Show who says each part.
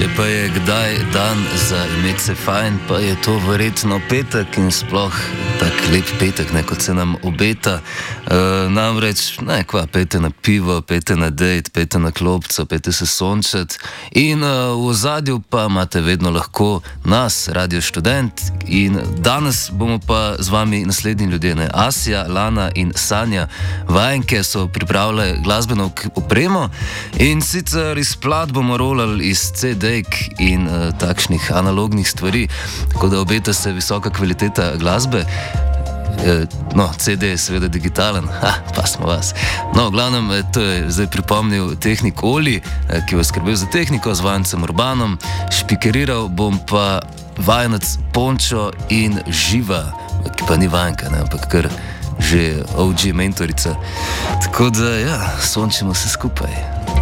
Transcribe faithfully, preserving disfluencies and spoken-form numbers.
Speaker 1: Če pa je kdaj dan za imeti se fajn, pa je to verjetno petek in sploh tak lep petek, ne, kot se nam obeta. E, namreč, ne, kva, pejte na pivo, pejte na dejt, pejte na klopco, pejte se sončat in uh, v ozadju pa imate vedno lahko nas, Radio Študent, in danes bomo pa z vami naslednji ljudje, ne, Asja, Lana in Sanja, vajenke so pripravile glasbeno opremo in sicer izplat bomo rolali iz ce dejk in uh, takšnih analognih stvari, tako da obeta se visoka kvaliteta glasbe. No, ce de je seveda digitalen, ha, pa smo vas. No, v glavnem, to je zdaj pripomnil tehnik Oli, ki bo skrbel za tehniko z vajencem Urbanom, špikeriral bom pa vajenec Pončo in Živa, ki pa ni vajenka, ne, ampak kar že ó gé mentorica. Tako da, ja, sončimo se skupaj.